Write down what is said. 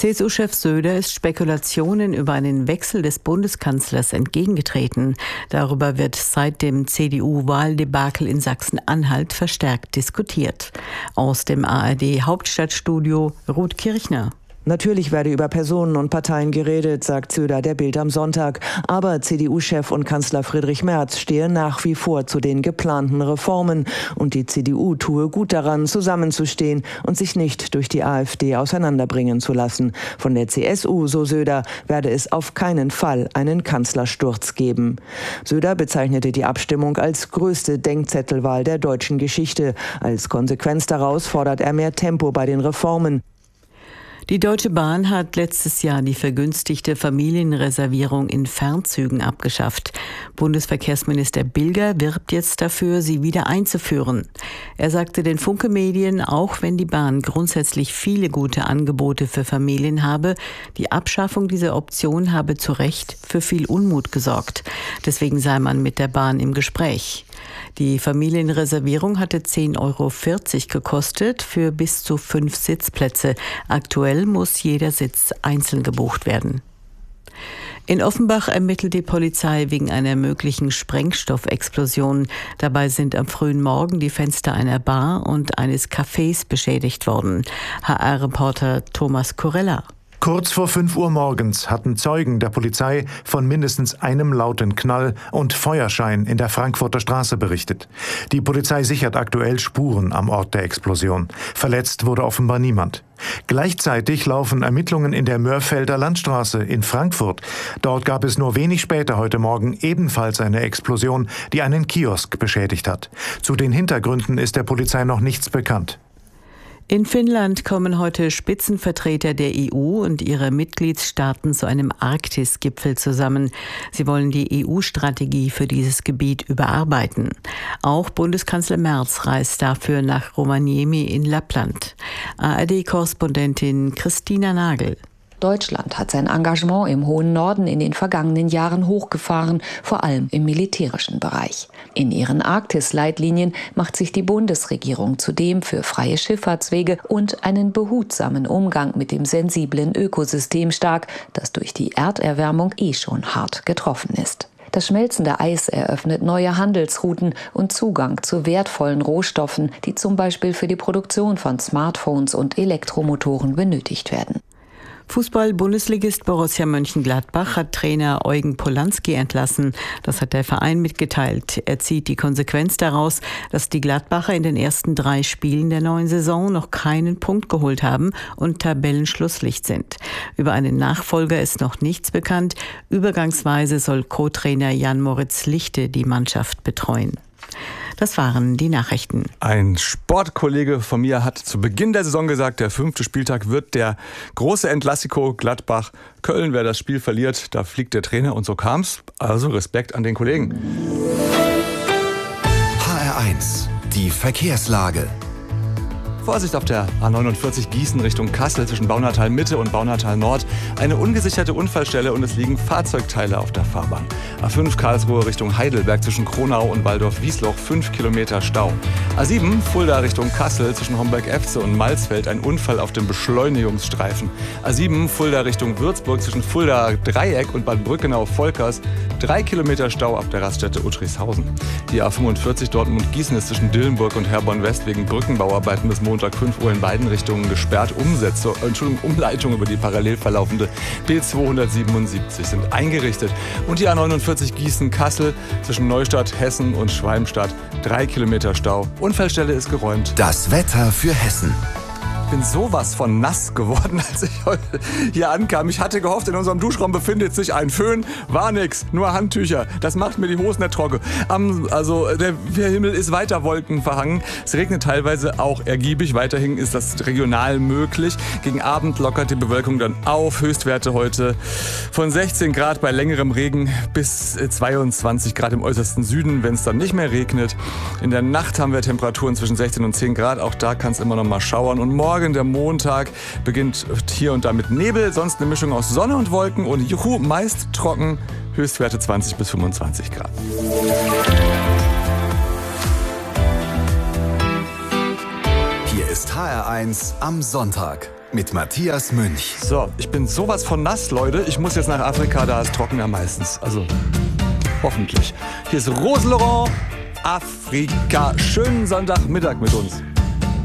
CSU-Chef Söder ist Spekulationen über einen Wechsel des Bundeskanzlers entgegengetreten. Darüber wird seit dem CDU-Wahldebakel in Sachsen-Anhalt verstärkt diskutiert. Aus dem ARD-Hauptstadtstudio Ruth Kirchner. Natürlich werde über Personen und Parteien geredet, sagt Söder der Bild am Sonntag. Aber CDU-Chef und Kanzler Friedrich Merz stehe nach wie vor zu den geplanten Reformen. Und die CDU tue gut daran, zusammenzustehen und sich nicht durch die AfD auseinanderbringen zu lassen. Von der CSU, so Söder, werde es auf keinen Fall einen Kanzlersturz geben. Söder bezeichnete die Abstimmung als größte Denkzettelwahl der deutschen Geschichte. Als Konsequenz daraus fordert er mehr Tempo bei den Reformen. Die Deutsche Bahn hat letztes Jahr die vergünstigte Familienreservierung in Fernzügen abgeschafft. Bundesverkehrsminister Bilger wirbt jetzt dafür, sie wieder einzuführen. Er sagte den Funke Medien, auch wenn die Bahn grundsätzlich viele gute Angebote für Familien habe, die Abschaffung dieser Option habe zu Recht für viel Unmut gesorgt. Deswegen sei man mit der Bahn im Gespräch. Die Familienreservierung hatte 10,40 € gekostet für bis zu 5 Sitzplätze. Aktuell muss jeder Sitz einzeln gebucht werden. In Offenbach ermittelt die Polizei wegen einer möglichen Sprengstoffexplosion. Dabei sind am frühen Morgen die Fenster einer Bar und eines Cafés beschädigt worden. HR-Reporter Thomas Kurella. Kurz vor 5 Uhr morgens hatten Zeugen der Polizei von mindestens einem lauten Knall und Feuerschein in der Frankfurter Straße berichtet. Die Polizei sichert aktuell Spuren am Ort der Explosion. Verletzt wurde offenbar niemand. Gleichzeitig laufen Ermittlungen in der Mörfelder Landstraße in Frankfurt. Dort gab es nur wenig später heute Morgen ebenfalls eine Explosion, die einen Kiosk beschädigt hat. Zu den Hintergründen ist der Polizei noch nichts bekannt. In Finnland kommen heute Spitzenvertreter der EU und ihrer Mitgliedstaaten zu einem Arktis-Gipfel zusammen. Sie wollen die EU-Strategie für dieses Gebiet überarbeiten. Auch Bundeskanzler Merz reist dafür nach Rovaniemi in Lappland. ARD-Korrespondentin Christina Nagel. Deutschland hat sein Engagement im hohen Norden in den vergangenen Jahren hochgefahren, vor allem im militärischen Bereich. In ihren Arktis-Leitlinien macht sich die Bundesregierung zudem für freie Schifffahrtswege und einen behutsamen Umgang mit dem sensiblen Ökosystem stark, das durch die Erderwärmung schon hart getroffen ist. Das schmelzende Eis eröffnet neue Handelsrouten und Zugang zu wertvollen Rohstoffen, die zum Beispiel für die Produktion von Smartphones und Elektromotoren benötigt werden. Fußball-Bundesligist Borussia Mönchengladbach hat Trainer Eugen Polanski entlassen. Das hat der Verein mitgeteilt. Er zieht die Konsequenz daraus, dass die Gladbacher in den ersten 3 Spielen der neuen Saison noch keinen Punkt geholt haben und Tabellenschlusslicht sind. Über einen Nachfolger ist noch nichts bekannt. Übergangsweise soll Co-Trainer Jan-Moritz Lichte die Mannschaft betreuen. Das waren die Nachrichten. Ein Sportkollege von mir hat zu Beginn der Saison gesagt, der 5. Spieltag wird der große Entlassiko Gladbach-Köln. Wer das Spiel verliert, da fliegt der Trainer und so kam's. Also Respekt an den Kollegen. HR1, die Verkehrslage. Vorsicht auf der A49 Gießen Richtung Kassel zwischen Baunatal Mitte und Baunatal Nord. Eine ungesicherte Unfallstelle und es liegen Fahrzeugteile auf der Fahrbahn. A5 Karlsruhe Richtung Heidelberg zwischen Kronau und Waldorf-Wiesloch 5 Kilometer Stau. A7 Fulda Richtung Kassel zwischen Homberg-Efze und Malzfeld ein Unfall auf dem Beschleunigungsstreifen. A7 Fulda Richtung Würzburg zwischen Fulda Dreieck und Bad Brückenau-Volkers 3 Kilometer Stau auf der Raststätte Uttrichshausen. Die A45 Dortmund-Gießen ist zwischen Dillenburg und Herborn-West wegen Brückenbauarbeiten bis Montag 5 Uhr in beiden Richtungen gesperrt. Umleitungen über die parallel verlaufende B277 sind eingerichtet. Und die A49 Gießen-Kassel zwischen Neustadt, Hessen und Schwalmstadt 3 Kilometer Stau. Unfallstelle ist geräumt. Das Wetter für Hessen. Ich bin sowas von nass geworden, als ich heute hier ankam. Ich hatte gehofft, in unserem Duschraum befindet sich ein Föhn. War nix, nur Handtücher. Das macht mir die Hosen nicht trocken. Der Himmel ist weiter wolkenverhangen. Es regnet teilweise auch ergiebig. Weiterhin ist das regional möglich. Gegen Abend lockert die Bewölkung dann auf. Höchstwerte heute von 16 Grad bei längerem Regen bis 22 Grad im äußersten Süden, wenn es dann nicht mehr regnet. In der Nacht haben wir Temperaturen zwischen 16 und 10 Grad. Auch da kann es immer noch mal schauern. Und morgen, der Montag, beginnt hier und da mit Nebel, sonst eine Mischung aus Sonne und Wolken und juhu, meist trocken, Höchstwerte 20 bis 25 Grad. Hier ist HR1 am Sonntag. mit Matthias Münch. So, ich bin sowas von nass, Leute. Ich muss jetzt nach Afrika, da ist trockener meistens. Also, hoffentlich. Hier ist Rose Laurent, Afrika. Schönen Sonntagmittag mit uns.